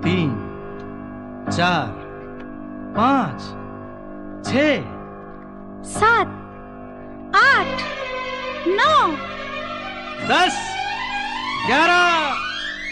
3, 4, 5, 6, 7, 8, 9, 10, 11,